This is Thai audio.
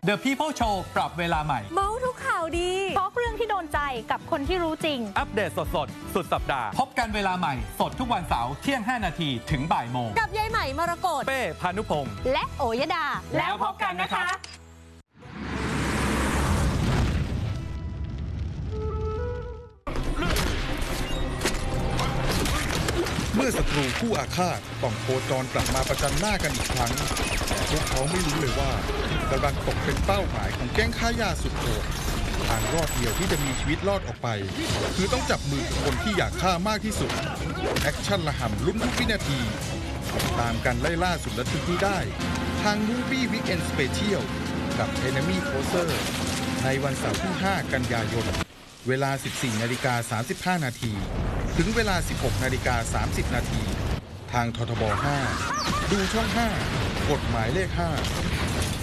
The People Show ปรับเวลาใหม่เมาทุกข่าวดีทอล์กเรื่องที่โดนใจกับคนที่รู้จริงอัปเดตสดสุดสัปดาห์พบกันเวลาใหม่สดทุกวันเสาร์เที่ยง5 นาทีถึงบ่ายโมงกับยายใหม่มรกตเป้พานุพงษ์และโอยดาแล้วพบกันนะคะเมื่อศัตรูผู้อาฆาตต้องโคจรกลับมาประจันหน้ากันอีกครั้งแต่พวกเขาไม่รู้เลยว่ากำลังตกเป็นเป้าหมายของแก๊งค้ายาสุดโหดทางรอดเดียวที่จะมีชีวิตรอดออกไปคือต้องจับมือกับคนที่อยากฆ่ามากที่สุดแอคชั่นระห่ำลุ้นทุกวินาทีตามกันไล่ล่าสุดระทึกนี้ได้ทาง Movie Weekend Special กับ Enemy Closer ในวันเสาร์ที่ 5 กันยายนเวลา 14:35 นาทีถึงเวลา 16:30 นาทีทางททบ 5 ดูช่อง 5 กฎหมายเลข 5